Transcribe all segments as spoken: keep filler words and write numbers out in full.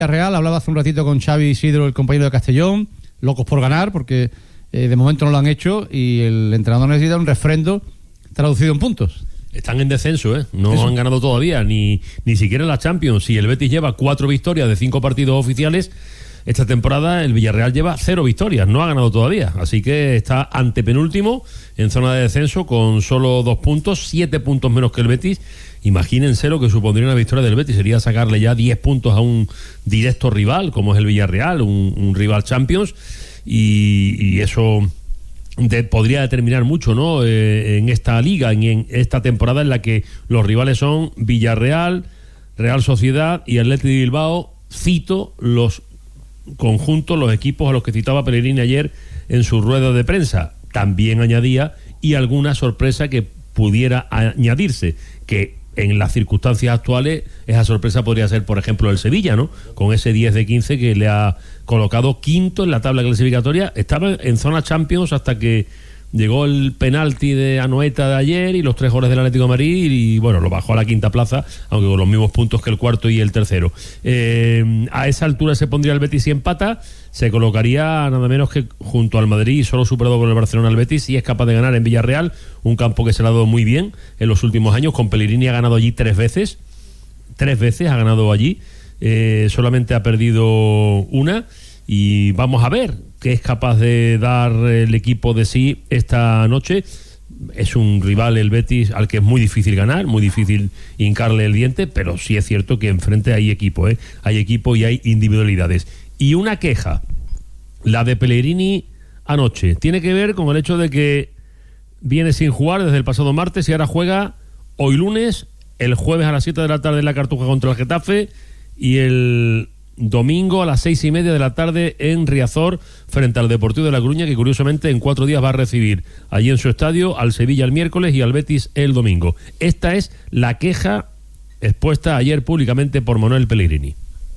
Real, hablaba hace un ratito con Xavi Isidro, el compañero de Castellón, locos por ganar porque eh, de momento no lo han hecho y el entrenador necesita un refrendo traducido en puntos. Están en descenso, ¿eh? No Eso. han ganado todavía, ni, ni siquiera en la Champions. Si el Betis lleva cuatro victorias de cinco partidos oficiales, esta temporada el Villarreal lleva cero victorias, no ha ganado todavía. Así que está antepenúltimo en zona de descenso con solo dos puntos, siete puntos menos que el Betis. Imagínense lo que supondría una victoria del Betis, sería sacarle ya diez puntos a un directo rival como es el Villarreal, un, un rival Champions, y, y eso de, podría determinar mucho, ¿no? Eh, en esta liga, en, en esta temporada en la que los rivales son Villarreal, Real Sociedad y Athletic de Bilbao. Cito los conjuntos, los equipos a los que citaba Pellegrini ayer en su rueda de prensa. También añadía, y alguna sorpresa que pudiera añadirse, que en las circunstancias actuales esa sorpresa podría ser, por ejemplo, el Sevilla, ¿no? Con ese diez de quince que le ha colocado quinto en la tabla clasificatoria. Estaba en zona Champions hasta que llegó el penalti de Anoeta de ayer y los tres goles del Atlético de Madrid y bueno, lo bajó a la quinta plaza, aunque con los mismos puntos que el cuarto y el tercero. Eh, a esa altura se pondría el Betis y empata, se colocaría nada menos que junto al Madrid y solo superado por el Barcelona al Betis, y es capaz de ganar en Villarreal, un campo que se le ha dado muy bien en los últimos años. Con Pellegrini ha ganado allí tres veces, tres veces ha ganado allí, eh, solamente ha perdido una, y vamos a ver qué es capaz de dar el equipo de sí esta noche. Es un rival, el Betis, al que es muy difícil ganar, muy difícil hincarle el diente, pero sí es cierto que enfrente hay equipo, ¿eh? Hay equipo y hay individualidades. Y una queja, la de Pellegrini anoche, tiene que ver con el hecho de que viene sin jugar desde el pasado martes y ahora juega hoy lunes, el jueves a las siete de la tarde en la Cartuja contra el Getafe y el domingo a las seis y media de la tarde en Riazor frente al Deportivo de La Coruña, que curiosamente en cuatro días va a recibir allí en su estadio al Sevilla el miércoles y al Betis el domingo. Esta es la queja expuesta ayer públicamente por Manuel Pellegrini.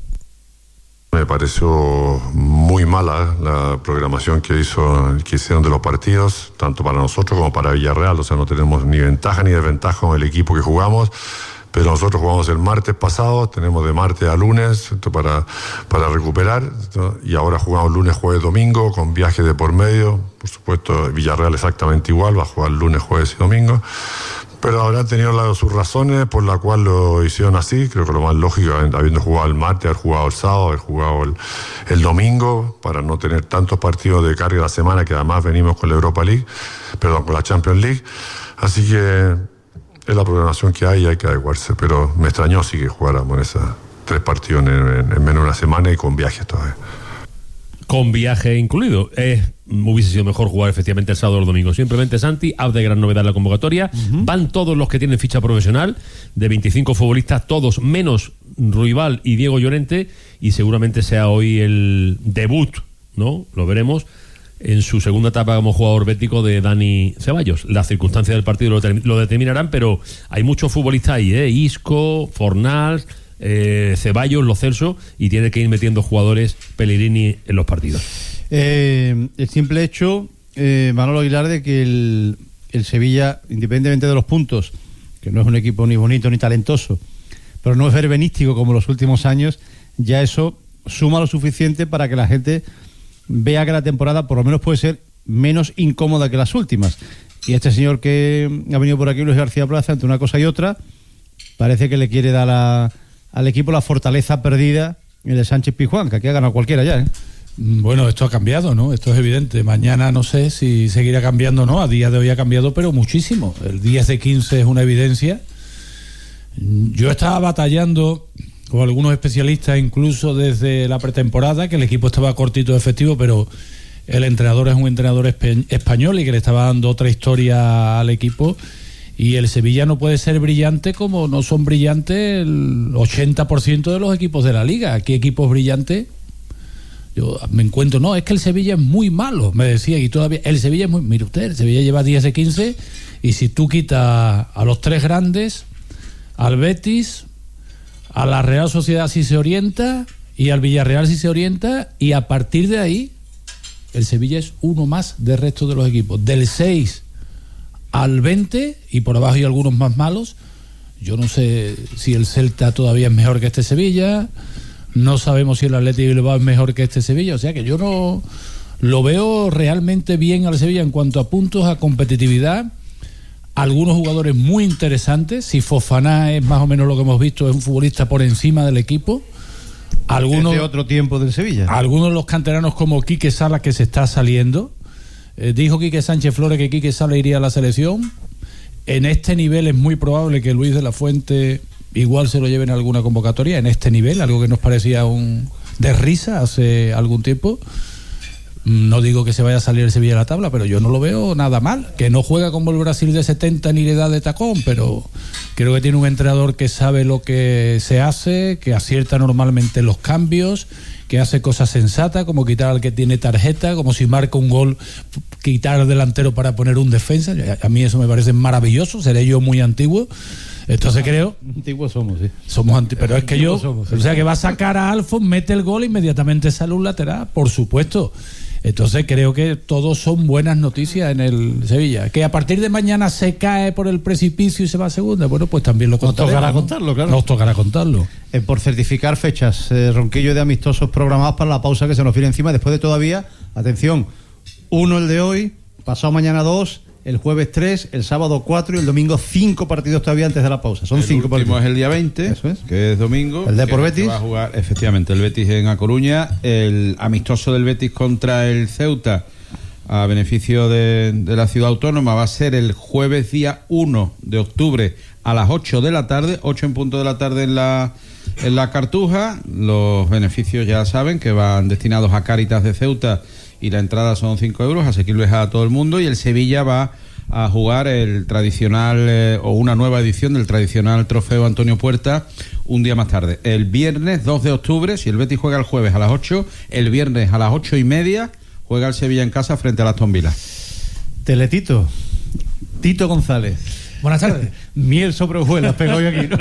Me pareció muy mala la programación que hizo, que hicieron de los partidos, tanto para nosotros como para Villarreal. O sea, no tenemos ni ventaja ni desventaja con el equipo que jugamos. Pero nosotros jugamos el martes pasado, tenemos de martes a lunes para, para recuperar, ¿no? Y ahora jugamos lunes, jueves, domingo, con viajes de por medio. Por supuesto, Villarreal exactamente igual, va a jugar lunes, jueves y domingo. Pero habrán tenido la, sus razones por la cual lo hicieron así. Creo que lo más lógico, habiendo jugado el martes, haber jugado el sábado, haber jugado el, el domingo, para no tener tantos partidos de carga a la semana, que además venimos con la Europa League, perdón, con la Champions League. Así que es la programación que hay y hay que adecuarse, pero me extrañó sí que jugáramos en esos tres partidos en, en, en menos de una semana y con viajes todavía. Con viaje incluido. Eh, hubiese sido mejor jugar efectivamente el sábado o el domingo. Simplemente, Santi, haz de gran novedad la convocatoria. Uh-huh. Van todos los que tienen ficha profesional, de veinticinco futbolistas, todos menos Ruibal y Diego Llorente, y seguramente sea hoy el debut, ¿no? Lo veremos en su segunda etapa como jugador bético de Dani Ceballos. Las circunstancias del partido lo, term- lo determinarán, pero hay muchos futbolistas ahí, ¿eh? Isco, Fornals, eh, Ceballos, Lo Celso, y tiene que ir metiendo jugadores Pellegrini en los partidos. Eh, el simple hecho, eh, Manolo Aguilar, de que el, el Sevilla, independientemente de los puntos, que no es un equipo ni bonito ni talentoso, pero no es verbenístico como los últimos años, ya eso suma lo suficiente para que la gente vea que la temporada por lo menos puede ser menos incómoda que las últimas. Y este señor que ha venido por aquí, Luis García Plaza, entre una cosa y otra, parece que le quiere dar a, al equipo la fortaleza perdida en el Sánchez Pizjuán, que aquí ha ganado cualquiera ya, ¿eh? Bueno, esto ha cambiado, ¿no? Esto es evidente. Mañana no sé si seguirá cambiando o no. A día de hoy ha cambiado, pero muchísimo. El diez de quince es una evidencia. Yo estaba batallando con algunos especialistas, incluso desde la pretemporada, que el equipo estaba cortito de efectivo, pero el entrenador es un entrenador espe- español y que le estaba dando otra historia al equipo, y el Sevilla no puede ser brillante como no son brillantes el ochenta por ciento de los equipos de la liga. Aquí equipos brillantes, yo me encuentro, no, es que el Sevilla es muy malo, me decía, y todavía, el Sevilla es muy, mire usted, el Sevilla lleva diez de quince, y si tú quitas a los tres grandes, al Betis, a la Real Sociedad si se orienta, y al Villarreal si se orienta, y a partir de ahí el Sevilla es uno más del resto de los equipos, del seis al veinte, y por abajo hay algunos más malos. Yo no sé si el Celta todavía es mejor que este Sevilla, no sabemos si el Athletic de Bilbao es mejor que este Sevilla, o sea que yo no lo veo realmente bien al Sevilla en cuanto a puntos, a competitividad, algunos jugadores muy interesantes. Si Fofana es más o menos lo que hemos visto, es un futbolista por encima del equipo. Algunos, de otro tiempo del Sevilla. Algunos de los canteranos como Quique Sala, que se está saliendo. Eh, dijo Quique Sánchez Flores que Quique Sala iría a la selección. En este nivel es muy probable que Luis de la Fuente igual se lo lleven a alguna convocatoria, en este nivel, algo que nos parecía un de risa hace algún tiempo. No digo que se vaya a salir el Sevilla de la tabla, pero yo no lo veo nada mal. Que no juega como el Brasil de setenta ni le da de tacón, pero creo que tiene un entrenador que sabe lo que se hace, que acierta normalmente los cambios, que hace cosas sensatas, como quitar al que tiene tarjeta, como si marca un gol, quitar al delantero para poner un defensa. A mí eso me parece maravilloso, seré yo muy antiguo. Entonces creo... Antiguos somos, sí. Somos anti, pero es que yo... Somos, sí. O sea, que va a sacar a Alfon, mete el gol, inmediatamente sale un lateral, por supuesto. Entonces creo que todos son buenas noticias en el Sevilla. Que a partir de mañana se cae por el precipicio y se va a segunda, bueno, pues también lo contaremos. Nos tocará ¿no? contarlo, claro. Nos tocará contarlo. Eh, por certificar fechas, eh, Ronquillo, de amistosos programados para la pausa que se nos viene encima, después de todavía, atención, uno el de hoy, pasado mañana dos, el jueves tres, el sábado cuatro y el domingo cinco partidos todavía antes de la pausa. Son el cinco último partidos. Es el día veinte, Eso es. Que es domingo. El de por que Betis. va a jugar, efectivamente, el Betis en A Coruña. El amistoso del Betis contra el Ceuta, a beneficio de, de la ciudad autónoma, va a ser el jueves día uno de octubre a las ocho de la tarde, ocho en punto de la tarde en la, en la Cartuja. Los beneficios ya saben que van destinados a Cáritas de Ceuta y la entrada son cinco euros, asequibles a todo el mundo. Y el Sevilla va a jugar el tradicional eh, o una nueva edición del tradicional trofeo Antonio Puerta un día más tarde, el viernes dos de octubre. Si el Betis juega el jueves a las ocho, el viernes a las ocho y media juega el Sevilla en casa frente a la Aston Villa. Teletito, Tito González. Buenas tardes. Miel sobre hojuelas, pego yo aquí, ¿no?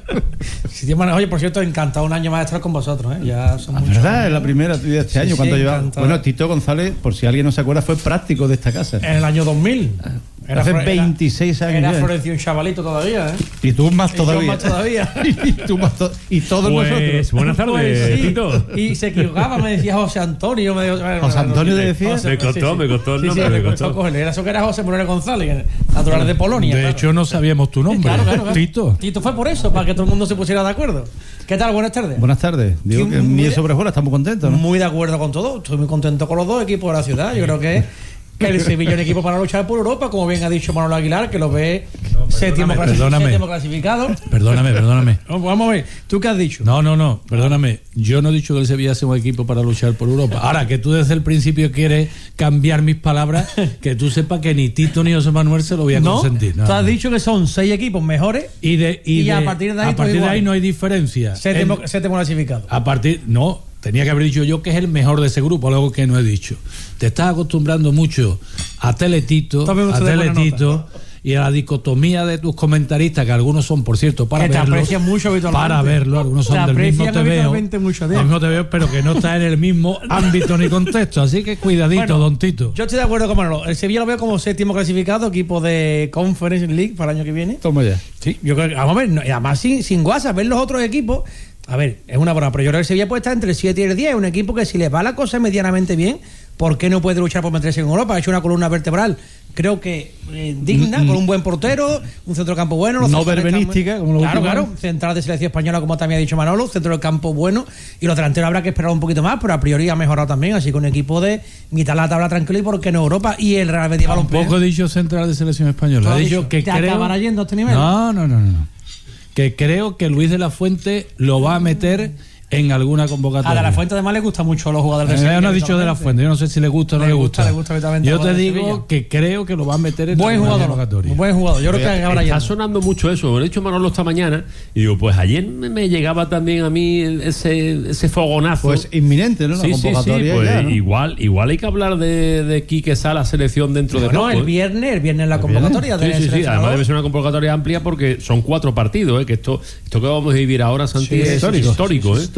Si Dios me- Oye, por cierto, encantado un año más de estar con vosotros, ¿eh? Ya son Ah, muchos ¿verdad? años. Es la primera de este Sí, año. sí, ¿Cuánto lleva? encantado. Bueno, Tito González, por si alguien no se acuerda, fue práctico de esta casa. En el año dos mil. Hace Flore- veintiséis años Era ya. Florencio un chavalito todavía, ¿eh? Y tú más Y yo todavía. más todavía. y tú más to- y todos Pues nosotros. buenas tardes, Pues sí. Tito. Y se equivocaba, me decía José Antonio. Me dijo, José Antonio te decía. José- Me costó, me costó el sí, nombre, sí, me me costó costó. cogerle. Era eso que era José Moreno González, natural de Polonia. De claro. hecho, no sabíamos tu nombre. Claro, claro, claro. Tito. Tito fue por eso, para que todo el mundo se pusiera de acuerdo. ¿Qué tal? Buenas tardes. Buenas tardes. Digo que Muy Miel de- sobre hojuelas, estamos contentos, ¿no? Muy de acuerdo con todo. Estoy muy contento con los dos equipos de la ciudad. Yo creo que, que el Sevilla es un equipo para luchar por Europa, como bien ha dicho Manuel Aguilar, que lo ve séptimo, clasi- perdóname. séptimo clasificado. Perdóname, perdóname. Vamos vamos a ver, ¿tú qué has dicho? No, no, no, perdóname. Yo no he dicho que el Sevilla sea un equipo para luchar por Europa. Ahora, que tú desde el principio quieres cambiar mis palabras, que tú sepas que ni Tito ni José Manuel se lo voy a No, consentir. No, tú has no. dicho que son seis equipos mejores, Y, de, y, y a de- partir de ahí a todo partir de igual. ahí no hay diferencia. séptimo, El- séptimo clasificado. a partir, no, tenía que haber dicho yo que es el mejor de ese grupo, algo que no he dicho. Te estás acostumbrando mucho a Teletito, Tome a usted de buena Teletito y a la dicotomía de tus comentaristas, que algunos son, por cierto, para Que te verlo. aprecian mucho habitualmente. Para verlo, algunos son Te del mismo aprecian T V O. habitualmente mucho, tío. del mismo T V O, pero que no está en el mismo ámbito ni contexto. Así que cuidadito, Bueno, don Tito. Yo estoy de acuerdo con Manolo. El Sevilla lo veo como séptimo clasificado, equipo de Conference League para el año que viene. Toma ya. Sí, yo creo que, vamos a ver, no, y además sin, sin guasa, ver los otros equipos. A ver, es una broma, pero yo creo que el Sevilla puede estar entre el siete y el diez. Es un equipo que si le va la cosa medianamente bien, ¿por qué no puede luchar por meterse en Europa? Ha hecho una columna vertebral, creo que eh, digna, con un buen portero, un centrocampo bueno. los No centrales están verbenística, muy- como lo Claro, último. claro, central de selección española, como también ha dicho Manolo, centro del campo bueno, y los delanteros habrá que esperar un poquito más, pero a priori ha mejorado también, así que un equipo de mitad de la tabla tranquilo y por qué no Europa. Y el Real Betis Balompié. Tampoco he dicho central de selección española. ¿Tú has He dicho dicho? que ¿Te creo... acabará yendo a este nivel? No, no, no, no. Que creo que Luis de la Fuente lo va a meter en alguna convocatoria. A De La Fuente además le gusta mucho a los jugadores de Eh, Sevilla. no ha dicho de la habitualmente. Fuente, yo no sé si le gusta o no Le le gusta, gusta. le gusta habitualmente Yo a te los de digo Sevilla. que creo que lo va a meter en Buen alguna jugador, convocatoria. buen jugador. Yo creo que acabará Está yendo. sonando mucho eso. Lo he dicho Manolo esta mañana. Y digo, pues ayer me me llegaba también a mí ese, ese fogonazo. Pues inminente, ¿no? La sí, sí, sí. convocatoria Pues ya, ¿no? igual, igual hay que hablar de, de Quique Sala selección dentro de No, poco, el ¿eh? viernes, el viernes la ¿El convocatoria Sí, del sí, sí. seleccionador. Además debe ser una convocatoria amplia porque son cuatro partidos, ¿eh? Que esto, esto que vamos a vivir ahora, Santi, Sí, es histórico. histórico, ¿eh? Histórico.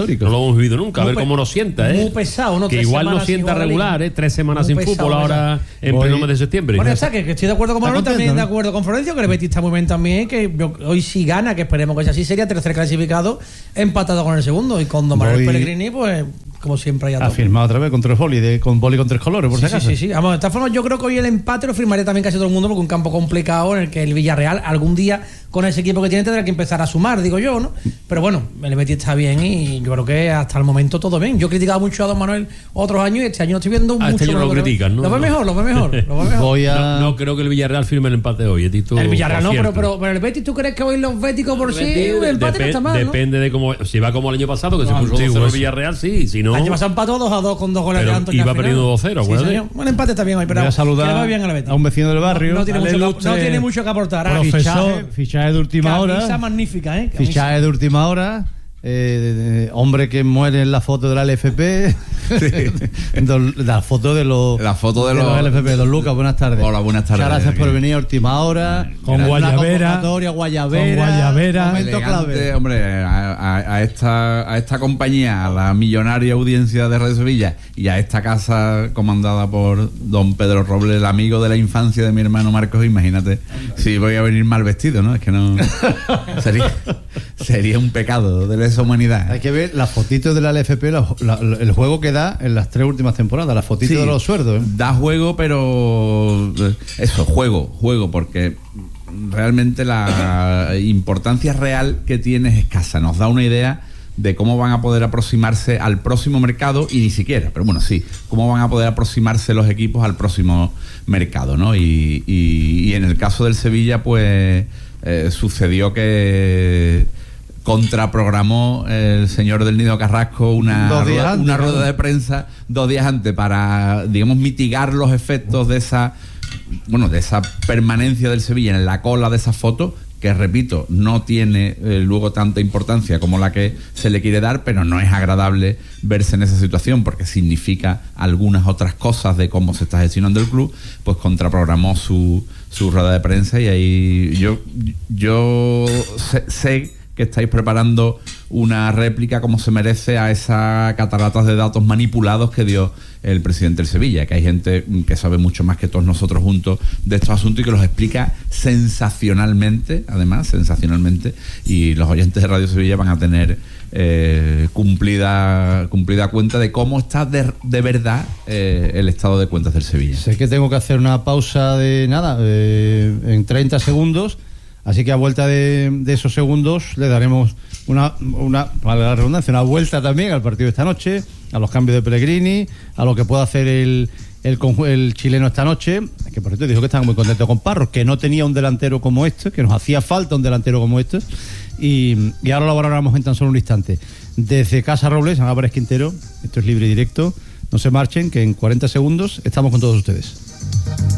histórico. No lo hemos vivido nunca. A Muy ver pe- cómo nos sienta, ¿eh? muy pesado, ¿no? Que Tres igual nos semanas sienta sin regular, Liga. ¿eh? Tres semanas Muy sin pesado, fútbol ahora en Voy- pleno mes de septiembre. Bueno, ya está, que, que estoy de acuerdo con Está Manuel, también contento, de ¿no? acuerdo con Florencio, que el Betis está muy bien también, que yo- hoy sí gana, que esperemos que sea así, sería tercer clasificado, empatado con el segundo, y con Don Manuel Voy- Pellegrini, pues como siempre hay a Ha tope. firmado otra vez con tres boli, de, con boli con tres colores, por Sí, si sí, acaso. sí, sí. Vamos, de todas formas, yo creo que hoy el empate lo firmaría también casi todo el mundo, porque un campo complicado en el que el Villarreal algún día, con ese equipo que tiene, tendrá que empezar a sumar, digo yo, ¿no? Pero bueno, el Betis está bien y yo creo que hasta el momento todo bien. Yo he criticado mucho a Don Manuel otros años y este año no estoy viendo Ah, mucho. este año no lo creo. critican, ¿no? Lo ve No. mejor, lo ve mejor. Lo ve mejor. Voy a... No, no creo que el Villarreal firme el empate hoy, ¿eh, Tito? El Villarreal no, Por pero, cierto. pero, pero el Betis, ¿tú crees que hoy los béticos por sí el empate no Depe- está mal, ¿no? Depende de cómo. Si va como el año pasado, que No, se puso antiguo dos cero el eso. Villarreal, sí. Si no. El año pasado empató dos a dos con dos goles Pero de Antonio. iba al final. perdiendo dos cero, Sí, acuérdate. señor. Bueno, empate está bien hoy, pero Voy a saludar que le va bien al Betis. a un vecino del barrio. No, no tiene, Dale mucho, que- lustre. no tiene mucho que aportar. Ah, Profesor. Fichaje, fichaje de última camisa hora. magnífica, ¿eh? Camisa. Fichaje de última hora. Eh, hombre que muere en la foto de la L F P. Dos- la foto de los La foto de los- L F P. Don Lucas, buenas tardes. Hola, buenas tardes. Muchas gracias por venir a última hora. Con Una guayabera. convocatoria, guayabera. Con guayabera. Momento Elegante, clave. hombre, a, a- a esta, a esta compañía, a la millonaria audiencia de Radio Sevilla y a esta casa comandada por don Pedro Robles, el amigo de la infancia de mi hermano Marcos, imagínate si voy a venir mal vestido, ¿no? Es que no... sería, sería un pecado de lesa humanidad. Hay que ver las fotitos de la L F P, la- la- el juego que da en las tres últimas temporadas, las fotitos Sí, de los sueldos. ¿eh? Da juego, pero eh, eso, juego, juego, porque realmente la importancia real que tiene es escasa. Nos da una idea de cómo van a poder aproximarse al próximo mercado y ni siquiera, pero bueno, sí, cómo van a poder aproximarse los equipos al próximo mercado, ¿no? Y, y- y en el caso del Sevilla, pues eh, sucedió que contraprogramó el señor del Nido Carrasco una, Dos días rueda, antes, una ¿no? rueda de prensa dos días antes para, digamos, mitigar los efectos de esa, bueno, de esa permanencia del Sevilla en la cola de esa foto, que repito, no tiene eh, luego tanta importancia como la que se le quiere dar, pero no es agradable verse en esa situación porque significa algunas otras cosas de cómo se está gestionando el club. Pues contraprogramó su, su rueda de prensa y ahí yo, yo sé, sé que estáis preparando una réplica como se merece a esa cataratas de datos manipulados que dio el presidente del Sevilla, que hay gente que sabe mucho más que todos nosotros juntos de estos asuntos y que los explica sensacionalmente, además, sensacionalmente, y los oyentes de Radio Sevilla van a tener eh, cumplida cumplida cuenta de cómo está de, de verdad eh, el estado de cuentas del Sevilla. Sé que tengo que hacer una pausa de nada, eh, en treinta segundos, así que a vuelta de, de esos segundos le daremos una, una, vale la redundancia, una vuelta también al partido de esta noche, a los cambios de Pellegrini, a lo que pueda hacer el, el, conju- el chileno esta noche, que por cierto dijo que estaba muy contento con Parro, que no tenía un delantero como este, que nos hacía falta un delantero como este, y, y ahora lo valoramos en tan solo un instante. Desde Casa Robles, Ana Álvarez Quintero, esto es libre y directo, no se marchen, que en cuarenta segundos estamos con todos ustedes.